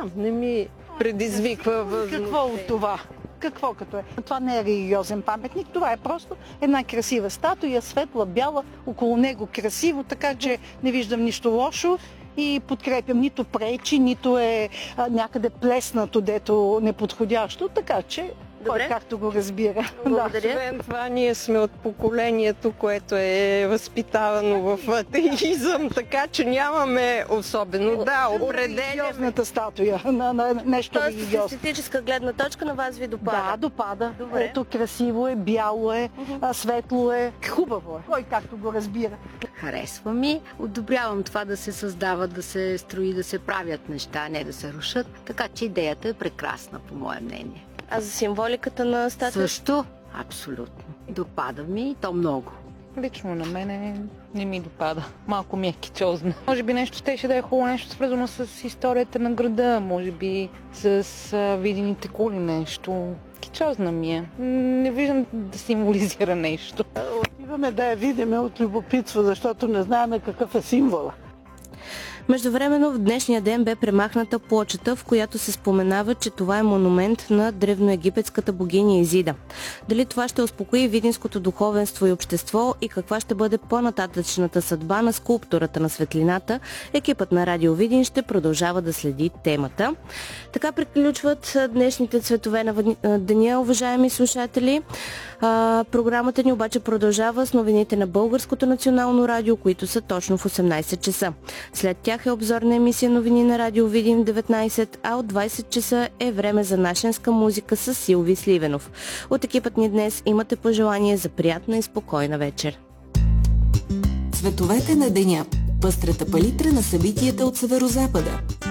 знам, не ми предизвиква възможност. Какво от това? Какво като е? Това не е религиозен паметник, това е просто една красива статуя, светла, бяла, около него красиво, така че не виждам нищо лошо и подкрепям, нито пречи, нито е някъде плеснато, дето неподходящо, така че кой както го разбира. Благодаря. Освен това, ние сме от поколението, което е възпитавано в атеизъм, така че нямаме особено. Да, определяме. Религиозната статуя на нещо религиозно. Тоест, с естетическа гледна точка на вас ви допада? Да, допада. Добре. Ето, красиво е, бяло е, светло е, хубаво е. Кой както го разбира. Харесва ми. Одобрявам това да се създава, да се строи, да се правят неща, не да се рушат. Така че идеята е прекрасна, по мое мнение. А за символиката на статуя? Също, абсолютно. Допада ми и то много. Лично на мене не ми допада. Малко ми е кичозна. Може би нещо щеше да е хубаво, нещо свързано с историята на града, може би с видените кули нещо. Кичозна ми е. Не виждам да символизира нещо. Отиваме да я видиме от любопитство, защото не знаем какъв е символа. Междувременно в днешния ден бе премахната плочата, в която се споменава, че това е монумент на древноегипетската богиня Изида. Дали това ще успокои видинското духовенство и общество и каква ще бъде по-нататъчната съдба на скулптурата на светлината, екипът на Радио Видин ще продължава да следи темата. Така приключват днешните цветове на деня, уважаеми слушатели. Програмата ни обаче продължава с новините на Българското национално радио, които са точно в 18 часа. След тях е обзорна емисия новини на Радио Видин 19, а от 20 часа е време за нашенска музика с Силви Сливенов. От екипът ни днес имате пожелание за приятна и спокойна вечер. Цветовете на деня. Пъстрата палитра на събитията от Северозапада.